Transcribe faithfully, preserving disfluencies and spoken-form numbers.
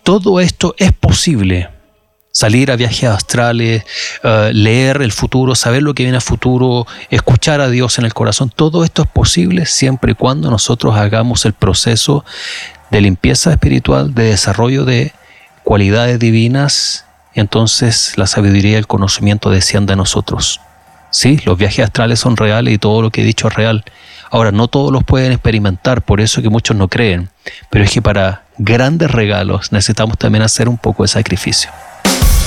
todo esto es posible. Salir a viajes astrales, uh, leer el futuro, saber lo que viene a futuro, escuchar a Dios en el corazón. Todo esto es posible siempre y cuando nosotros hagamos el proceso de limpieza espiritual, de desarrollo de cualidades divinas. Entonces la sabiduría y el conocimiento descienden a nosotros. Sí, los viajes astrales son reales y todo lo que he dicho es real. Ahora, no todos los pueden experimentar, por eso que muchos no creen. Pero es que para grandes regalos necesitamos también hacer un poco de sacrificio.